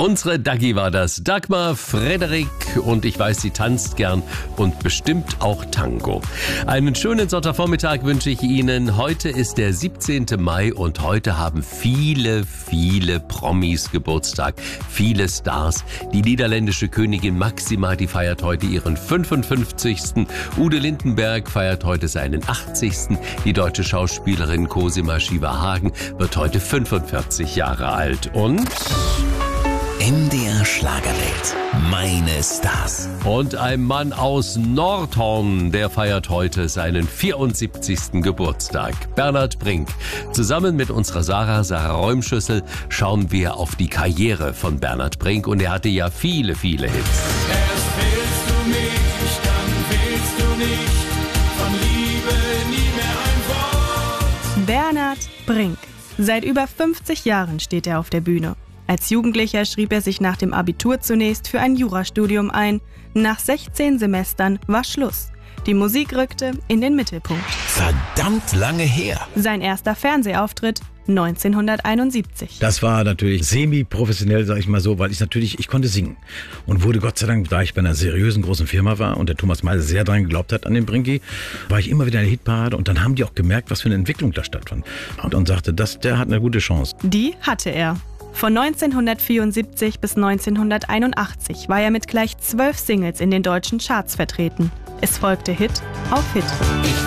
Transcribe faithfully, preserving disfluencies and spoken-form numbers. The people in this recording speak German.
Unsere Daggy war das. Dagmar Frederik, und ich weiß, sie tanzt gern und bestimmt auch Tango. Einen schönen Sonntagvormittag wünsche ich Ihnen. Heute ist der siebzehnte Mai und heute haben viele, viele Promis Geburtstag. Viele Stars. Die niederländische Königin Maxima, die feiert heute ihren fünfundfünfzigsten Ude Lindenberg feiert heute seinen achtzigsten Die deutsche Schauspielerin Cosima Shiva Hagen wird heute fünfundvierzig Jahre alt. Und M D R Schlagerwelt. Meine Stars. Und ein Mann aus Nordhorn, der feiert heute seinen vierundsiebzigsten Geburtstag. Bernhard Brink. Zusammen mit unserer Sarah, Sarah Räumschüssel, schauen wir auf die Karriere von Bernhard Brink. Und er hatte ja viele, viele Hits. Erst willst du mich, dann willst du nicht, von Liebe nie mehr ein Wort. Bernhard Brink. Seit über fünfzig Jahren steht er auf der Bühne. Als Jugendlicher schrieb er sich nach dem Abitur zunächst für ein Jurastudium ein. Nach sechzehn Semestern war Schluss. Die Musik rückte in den Mittelpunkt. Verdammt lange her. Sein erster Fernsehauftritt neunzehnhunderteinundsiebzig. Das war natürlich semi-professionell, sag ich mal so, weil ich natürlich, ich konnte singen. Und wurde Gott sei Dank, da ich bei einer seriösen großen Firma war und der Thomas Meisel sehr dran geglaubt hat an den Brinki, war ich immer wieder in der Hitparade und dann haben die auch gemerkt, was für eine Entwicklung da stattfand. Und, und sagte, das, der hat eine gute Chance. Die hatte er. Von neunzehnhundertvierundsiebzig bis neunzehnhunderteinundachtzig war er mit gleich zwölf Singles in den deutschen Charts vertreten. Es folgte Hit auf Hit.